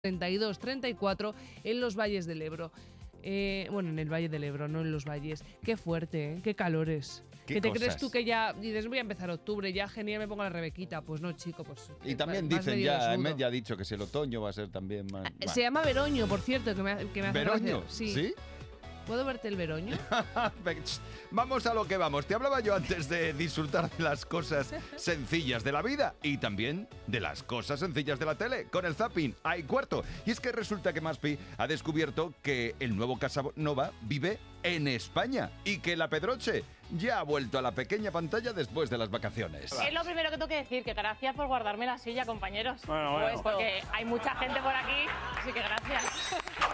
32, 34 en los valles del Ebro. Bueno, en el Valle del Ebro, no en los valles. Qué fuerte, ¿eh? Qué calores. ¿Qué te crees tú que ya dices, voy a empezar octubre, ya genial, me pongo la Rebequita? Pues no, chico, pues... Y también dicen ya, Met ya ha dicho que si el otoño va a ser también más... Se llama veroño, por cierto, que me hace ¿Veroño? gracia. ¿Sí? ¿Puedo verte el veroño? Vamos a lo que vamos. Te hablaba yo antes de disfrutar de las cosas sencillas de la vida y también de las cosas sencillas de la tele. Con el zapping, hay cuarto. Y es que resulta que Maspi ha descubierto que el nuevo Casanova vive en España y que la Pedroche ya ha vuelto a la pequeña pantalla después de las vacaciones. Es lo primero que tengo que decir, que gracias por guardarme la silla, compañeros. Bueno. Pues porque hay mucha gente por aquí, así que gracias.